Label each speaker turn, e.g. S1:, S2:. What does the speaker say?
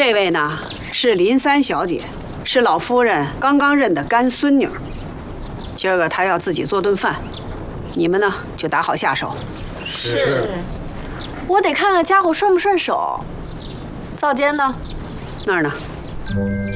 S1: 这位呢是林三小姐，是老夫人刚刚认的干孙女。今儿个她要自己做顿饭，你们呢就打好下手。
S2: 是。
S3: 我得看看家伙顺不顺手。灶间呢？
S1: 那儿呢。